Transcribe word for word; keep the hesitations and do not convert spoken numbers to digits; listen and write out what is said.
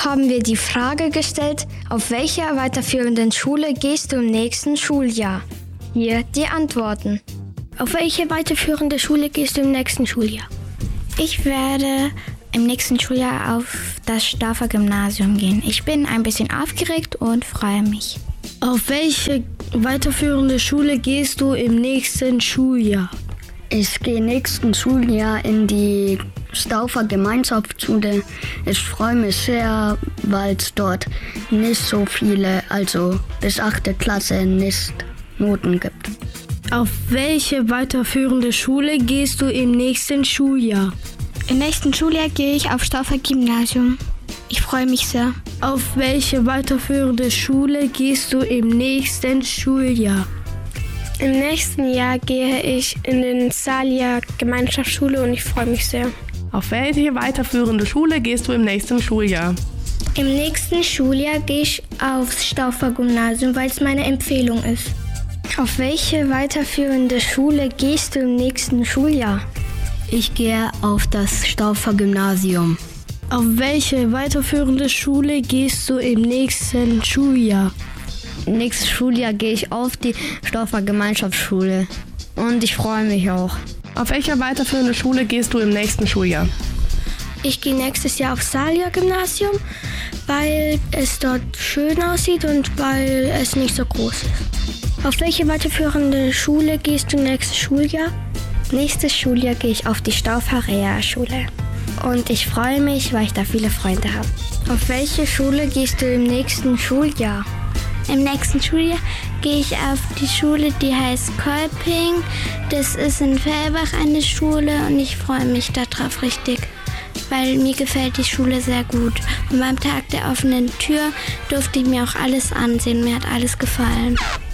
haben wir die Frage gestellt, auf welcher weiterführenden Schule gehst du im nächsten Schuljahr? Hier die Antworten. Auf welche weiterführende Schule gehst du im nächsten Schuljahr? Ich werde im nächsten Schuljahr auf das Stauffer Gymnasium gehen. Ich bin ein bisschen aufgeregt und freue mich. Auf welche weiterführende Schule gehst du im nächsten Schuljahr? Ich gehe nächsten Schuljahr in die Stauffer Gemeinschaftsschule. Ich freue mich sehr, weil es dort nicht so viele, also bis achte Klasse, nicht Noten gibt. Auf welche weiterführende Schule gehst du im nächsten Schuljahr? Im nächsten Schuljahr gehe ich auf Stauffer Gymnasium. Ich freue mich sehr. Auf welche weiterführende Schule gehst du im nächsten Schuljahr? Im nächsten Jahr gehe ich in den Salia Gemeinschaftsschule und ich freue mich sehr. Auf welche weiterführende Schule gehst du im nächsten Schuljahr? Im nächsten Schuljahr gehe ich aufs Stauffer Gymnasium, weil es meine Empfehlung ist. Auf welche weiterführende Schule gehst du im nächsten Schuljahr? Ich gehe auf das Stauffer Gymnasium. Auf welche weiterführende Schule gehst du im nächsten Schuljahr? Nächstes Schuljahr gehe ich auf die Stauffer Gemeinschaftsschule und ich freue mich auch. Auf welcher weiterführende Schule gehst du im nächsten Schuljahr? Ich gehe nächstes Jahr aufs Salia Gymnasium, weil es dort schön aussieht und weil es nicht so groß ist. Auf welche weiterführende Schule gehst du nächstes Schuljahr? Nächstes Schuljahr gehe ich auf die Stauffer Realschule. Und ich freue mich, weil ich da viele Freunde habe. Auf welche Schule gehst du im nächsten Schuljahr? Im nächsten Schuljahr gehe ich auf die Schule, die heißt Kolping. Das ist in Fellbach eine Schule und ich freue mich darauf richtig, weil mir gefällt die Schule sehr gut. Und beim Tag der offenen Tür durfte ich mir auch alles ansehen, mir hat alles gefallen.